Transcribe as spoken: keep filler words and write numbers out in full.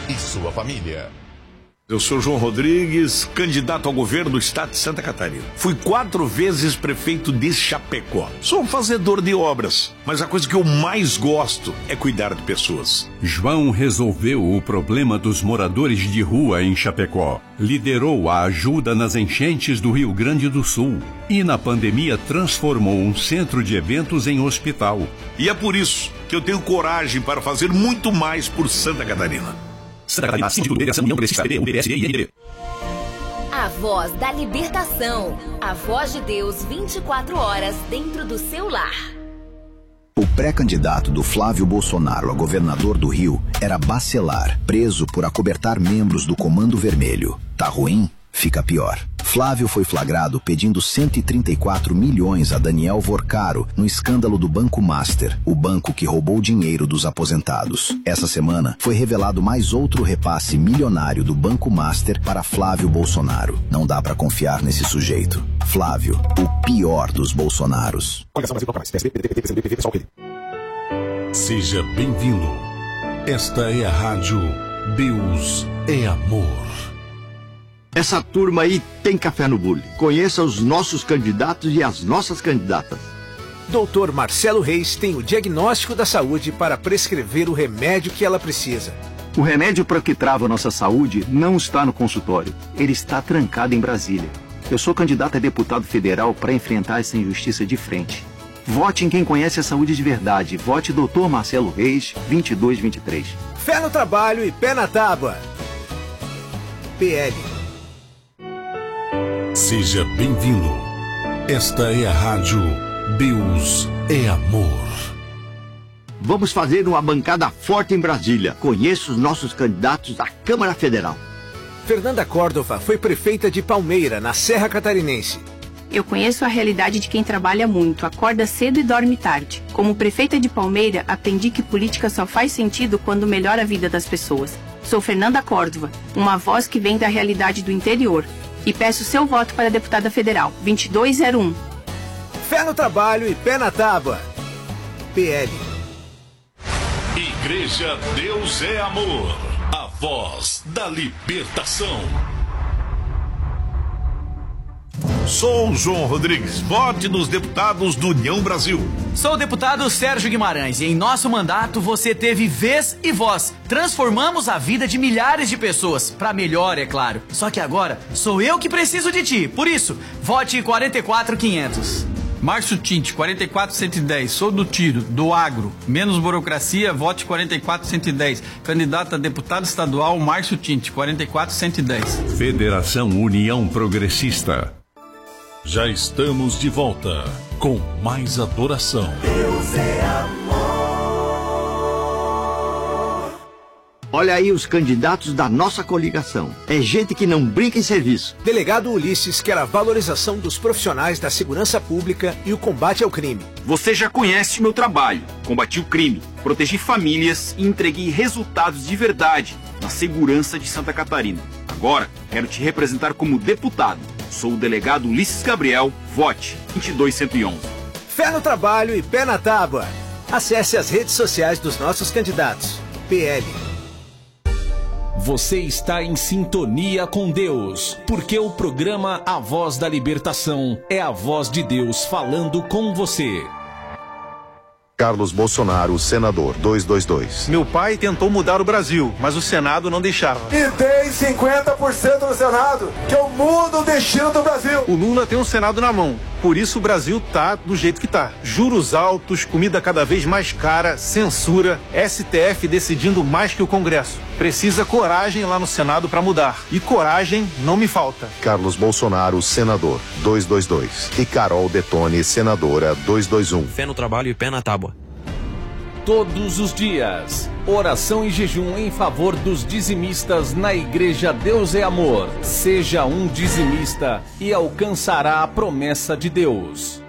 e sua família. Eu sou João Rodrigues, candidato ao governo do estado de Santa Catarina. Fui quatro vezes prefeito de Chapecó. Sou um fazedor de obras, mas a coisa que eu mais gosto é cuidar de pessoas. João resolveu o problema dos moradores de rua em Chapecó. Liderou a ajuda nas enchentes do Rio Grande do Sul. E na pandemia transformou um centro de eventos em hospital. E é por isso que eu tenho coragem para fazer muito mais por Santa Catarina. Santa Catarina, Síndico do União Progressista, P D, U D S e I N D. A voz da libertação. A voz de Deus vinte e quatro horas dentro do seu lar. O pré-candidato do Flávio Bolsonaro a governador do Rio era Bacelar, preso por acobertar membros do Comando Vermelho. Tá ruim? Fica pior. Flávio foi flagrado pedindo cento e trinta e quatro milhões a Daniel Vorcaro no escândalo do Banco Master, o banco que roubou dinheiro dos aposentados. Essa semana foi revelado mais outro repasse milionário do Banco Master para Flávio Bolsonaro. Não dá pra confiar nesse sujeito. Flávio, o pior dos Bolsonaros. Seja bem-vindo. Esta é a rádio Deus é Amor. Essa turma aí tem café no bule. Conheça os nossos candidatos e as nossas candidatas. doutor Marcelo Reis tem o diagnóstico da saúde para prescrever o remédio que ela precisa. O remédio para o que trava a nossa saúde não está no consultório. Ele está trancado em Brasília. Eu sou candidato a deputado federal para enfrentar essa injustiça de frente. Vote em quem conhece a saúde de verdade. Vote doutor Marcelo Reis, vinte e dois vinte e três. Fé no trabalho e pé na tábua. P L. Seja bem-vindo. Esta é a rádio Deus é Amor. Vamos fazer uma bancada forte em Brasília. Conheça os nossos candidatos à Câmara Federal. Fernanda Córdova foi prefeita de Palmeira, na Serra Catarinense. Eu conheço a realidade de quem trabalha muito, acorda cedo e dorme tarde. Como prefeita de Palmeira, aprendi que política só faz sentido quando melhora a vida das pessoas. Sou Fernanda Córdova, uma voz que vem da realidade do interior. E peço seu voto para deputada federal, vinte e dois zero um. Fé no trabalho e pé na tábua. P L. Igreja Deus é Amor. A voz da libertação. Sou João Rodrigues. Vote nos deputados do União Brasil. Sou o deputado Sérgio Guimarães e em nosso mandato você teve vez e voz. Transformamos a vida de milhares de pessoas, para melhor, é claro. Só que agora sou eu que preciso de ti. Por isso, vote quarenta e quatro quinhentos. Márcio Tinte, quarenta e quatro cento e dez. Sou do tiro, do agro. Menos burocracia, vote quarenta e quatro cento e dez. Candidato a deputado estadual, Márcio Tinte, quarenta e quatro cento e dez. Federação União Progressista. Já estamos de volta com mais adoração. Deus é amor. Olha aí os candidatos da nossa coligação. É gente que não brinca em serviço. Delegado Ulisses quer a valorização dos profissionais da segurança pública e o combate ao crime. Você já conhece o meu trabalho. Combati o crime, protegi famílias e entreguei resultados de verdade na segurança de Santa Catarina. Agora, quero te representar como deputado. Sou o delegado Ulisses Gabriel, vote vinte e dois cento e onze. Fé no trabalho e pé na tábua. Acesse as redes sociais dos nossos candidatos. P L. Você está em sintonia com Deus, porque o programa A Voz da Libertação é a voz de Deus falando com você. Carlos Bolsonaro, senador, duzentos e vinte e dois. Meu pai tentou mudar o Brasil, mas o Senado não deixava. E tem cinquenta por cento no Senado, que eu mudo o destino do Brasil. O Lula tem um Senado na mão, por isso o Brasil tá do jeito que tá. Juros altos, comida cada vez mais cara, censura, S T F decidindo mais que o Congresso. Precisa coragem lá no Senado para mudar. E coragem não me falta. Carlos Bolsonaro, senador, duzentos e vinte e dois. E Carol Detone, senadora, duzentos e vinte e um. Fé no trabalho e pé na tábua. Todos os dias, oração e jejum em favor dos dizimistas na Igreja Deus é Amor. Seja um dizimista e alcançará a promessa de Deus.